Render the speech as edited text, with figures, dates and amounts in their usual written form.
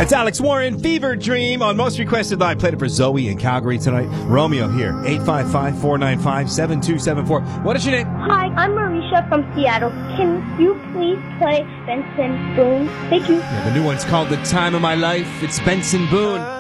That's Alex Warren, Fever Dream on Most Requested Live. Played it for Zoe in Calgary tonight. Romeo here, 855-495-7274. What is your name? Hi, I'm Marisha from Seattle. Can you please play Benson Boone? Thank you. Yeah, the new one's called The Time of My Life. It's Benson Boone.